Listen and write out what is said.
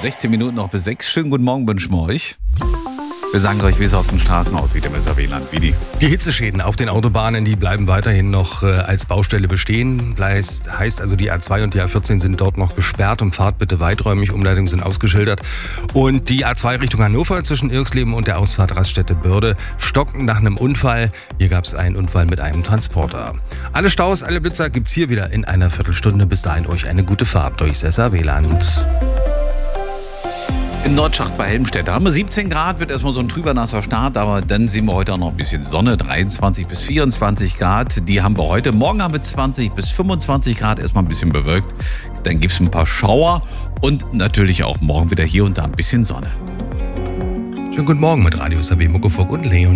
16 Minuten noch bis 6. Schönen guten Morgen wünschen wir euch. Wir sagen euch, wie es auf den Straßen aussieht im SAW-Land. Wie Die Hitzeschäden auf den Autobahnen, die bleiben weiterhin noch als Baustelle bestehen. Heißt also, die A2 und die A14 sind dort noch gesperrt und Fahrt bitte weiträumig. Umleitungen sind ausgeschildert. Und die A2 Richtung Hannover zwischen Irxleben und der Ausfahrt Raststätte Börde stocken nach einem Unfall. Hier gab es einen Unfall mit einem Transporter. Alle Staus, alle Blitzer gibt's hier wieder in einer Viertelstunde. Bis dahin euch eine gute Fahrt durchs SAW-Land. in Nordschacht bei Helmstedt. Da haben wir 17 Grad, wird erstmal so ein trüber nasser Start, aber dann sehen wir heute auch noch ein bisschen Sonne, 23 bis 24 Grad. Die haben wir heute. Morgen haben wir 20 bis 25 Grad, erstmal ein bisschen bewölkt. Dann gibt es ein paar Schauer und natürlich auch morgen wieder hier und da ein bisschen Sonne. Schönen guten Morgen mit Radio SAW Muckefuck und Leon.